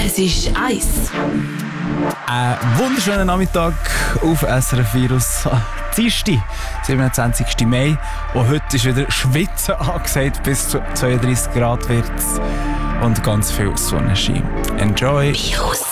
Es ist Eis. Einen wunderschönen Nachmittag auf SRF Virus. Dienstag, 27. Mai. Und heute ist wieder Schwitzen angesagt. Bis zu 32 Grad wird es. Und ganz viel Sonnenschein. Enjoy! Virus.